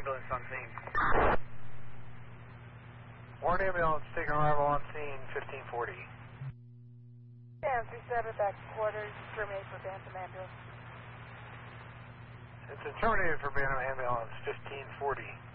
ambulance on scene. Warren ambulance taking arrival on scene, 1540. Yeah, 37 back to quarters, terminate for Bantam ambulance. It's a terminated for Bantam ambulance, 1540.